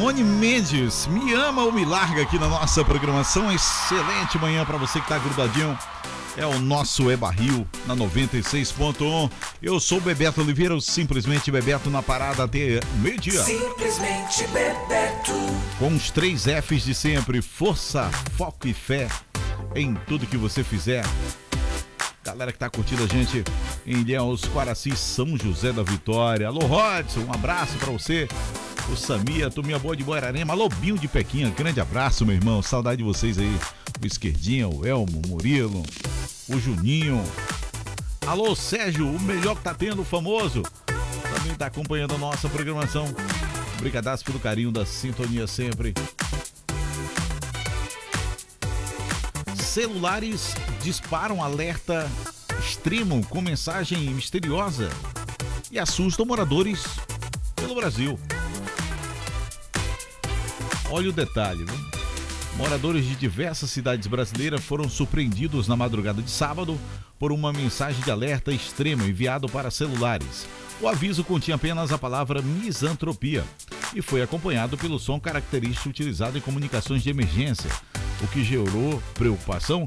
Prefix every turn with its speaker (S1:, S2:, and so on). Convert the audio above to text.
S1: Rony Mendes, Me Ama ou Me Larga aqui na nossa programação. Excelente manhã para você que tá grudadinho. É o nosso É Barril na 96.1. Eu sou o Bebeto Oliveira, o Simplesmente Bebeto na parada até meio-dia.
S2: Simplesmente Bebeto.
S1: Com os 3 Fs de sempre: força, foco e fé em tudo que você fizer. Galera que tá curtindo a gente em Ilhéus, Quaraci, São José da Vitória. Alô, Rodson, um abraço pra você. O Samia, turminha boa de Boirarema. Alô, Binho de Pequinha, grande abraço, meu irmão. Saudade de vocês aí. O Esquerdinha, o Elmo, o Murilo, o Juninho. Alô, Sérgio, o melhor que tá tendo, o famoso. Também tá acompanhando a nossa programação. Obrigadaço pelo carinho da sintonia sempre. Celulares disparam alerta extremo com mensagem misteriosa e assustam moradores pelo Brasil. Olha o detalhe, viu? Moradores de diversas cidades brasileiras foram surpreendidos na madrugada de sábado por uma mensagem de alerta extremo enviado para celulares. O aviso continha apenas a palavra misantropia e foi acompanhado pelo som característico utilizado em comunicações de emergência, o que gerou preocupação